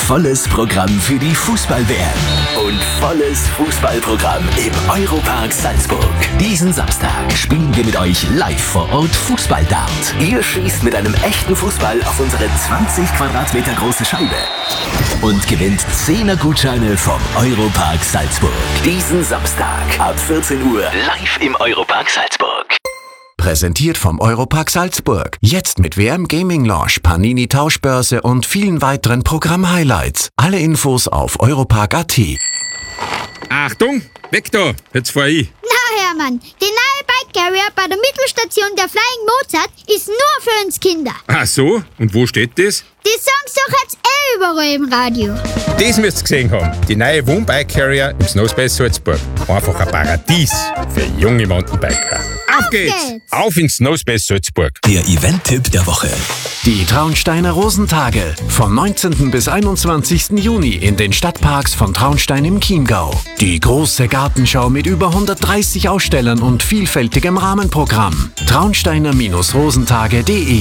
volles Programm für die Fußball-WM und volles Fußballprogramm im Europark Salzburg. Diesen Samstag spielen wir mit euch live vor Ort Fußball-Dart. Ihr schießt mit einem echten Fußball auf unsere 20 Quadratmeter große Scheibe und gewinnt 10er Gutscheine vom Europark Salzburg. Diesen Samstag ab 14 Uhr live im Europark Salzburg. Präsentiert vom Europark Salzburg. Jetzt mit WM Gaming Lounge, Panini Tauschbörse und vielen weiteren Programm-Highlights. Alle Infos auf europark.at. Achtung, weg da, jetzt fahr ich. Na Hermann, die neue Bike Carrier bei der Mittelstation der Flying Mozart ist nur für uns Kinder. Ach so, und wo steht das? Die sagen's doch jetzt überall im Radio. Das müsst ihr gesehen haben. Die neue Wohnbike Carrier im Snowspace Salzburg. Einfach ein Paradies für junge Mountainbiker. Auf geht's! Auf ins Snowspace Salzburg. Der Event-Tipp der Woche. Die Traunsteiner Rosentage. Vom 19. bis 21. Juni in den Stadtparks von Traunstein im Chiemgau. Die große Gartenschau mit über 130 Ausstellern und vielfältigem Rahmenprogramm. Traunsteiner-rosentage.de.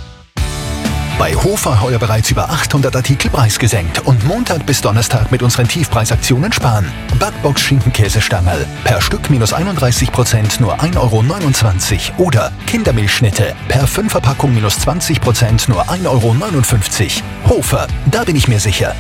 Bei Hofer heuer bereits über 800 Artikel preisgesenkt und Montag bis Donnerstag mit unseren Tiefpreisaktionen sparen. Backbox Schinkenkäsestangerl per Stück minus 31% nur 1,29 € oder Kindermilchschnitte per 5er-Packung minus 20% nur 1,59 €. Hofer, da bin ich mir sicher.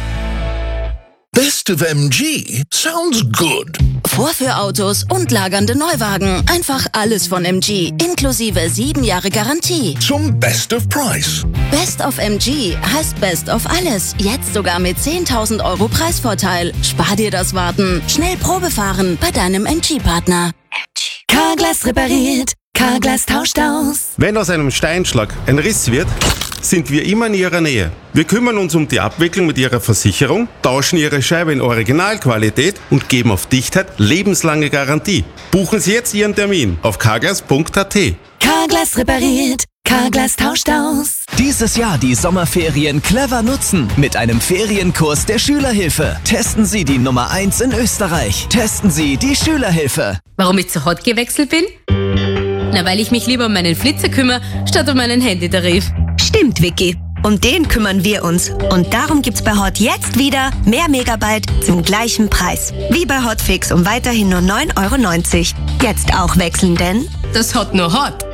Best of MG sounds good. Vorführautos und lagernde Neuwagen. Einfach alles von MG, inklusive 7 Jahre Garantie. Zum Best of Price. Best of MG heißt Best of alles. Jetzt sogar mit 10.000 € Preisvorteil. Spar dir das Warten. Schnell Probe fahren bei deinem MG-Partner. Carglass repariert. Carglass tauscht aus. Wenn aus einem Steinschlag ein Riss wird, sind wir immer in Ihrer Nähe. Wir kümmern uns um die Abwicklung mit Ihrer Versicherung, tauschen Ihre Scheibe in Originalqualität und geben auf Dichtheit lebenslange Garantie. Buchen Sie jetzt Ihren Termin auf carglass.at. Carglass repariert. Carglass tauscht aus. Dieses Jahr die Sommerferien clever nutzen mit einem Ferienkurs der Schülerhilfe. Testen Sie die Nummer 1 in Österreich. Testen Sie die Schülerhilfe. Warum ich zu Hot gewechselt bin? Na, weil ich mich lieber um meinen Flitzer kümmere, statt um meinen Handytarif. Stimmt, Vicky. Um den kümmern wir uns. Und darum gibt's bei Hot jetzt wieder mehr Megabyte zum gleichen Preis. Wie bei Hotfix um weiterhin nur 9,90 €. Jetzt auch wechseln, denn das Hot nur Hot.